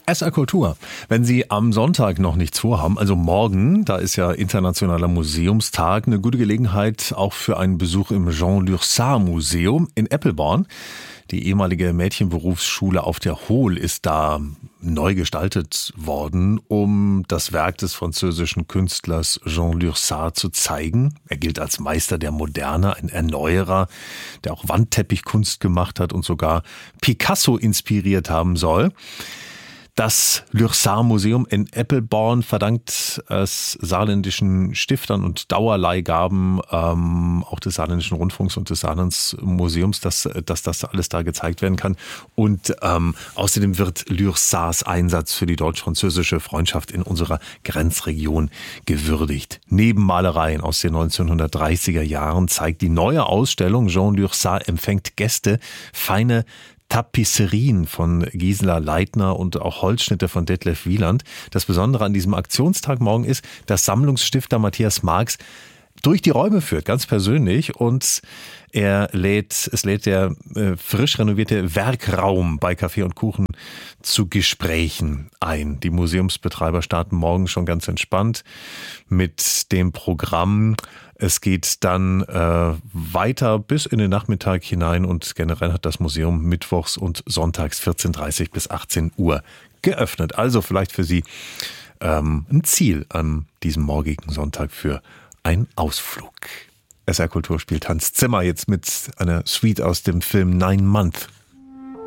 SR Kultur. Wenn Sie am Sonntag noch nichts vorhaben, also morgen, da ist ja Internationaler Museumstag, eine gute Gelegenheit auch für einen Besuch im Jean Lursard Museum in Eppelborn. Die ehemalige Mädchenberufsschule auf der Hohl ist da neu gestaltet worden, um das Werk des französischen Künstlers Jean Lursard zu zeigen. Er gilt als Meister der Moderne, ein Erneuerer, der auch Wandteppichkunst gemacht hat und sogar Picasso inspiriert haben soll. Das Lursard-Museum in Eppelborn verdankt es saarländischen Stiftern und Dauerleihgaben, auch des Saarländischen Rundfunks und des Saarlandsmuseums, dass das alles da gezeigt werden kann. Und außerdem wird Lursards Einsatz für die deutsch-französische Freundschaft in unserer Grenzregion gewürdigt. Neben Malereien aus den 1930er Jahren zeigt die neue Ausstellung Jean Lursard empfängt Gäste feine Tapisserien von Gisela Leitner und auch Holzschnitte von Detlef Wieland. Das Besondere an diesem Aktionstag morgen ist, dass Sammlungsstifter Matthias Marx durch die Räume führt, ganz persönlich, und es lädt der frisch renovierte Werkraum bei Kaffee und Kuchen zu Gesprächen ein. Die Museumsbetreiber starten morgen schon ganz entspannt mit dem Programm. Es geht dann weiter bis in den Nachmittag hinein und generell hat das Museum mittwochs und sonntags 14:30 bis 18 Uhr geöffnet. Also vielleicht für Sie ein Ziel an diesem morgigen Sonntag für ein Ausflug. SR Kultur spielt Hans Zimmer jetzt mit einer Suite aus dem Film 9 Month.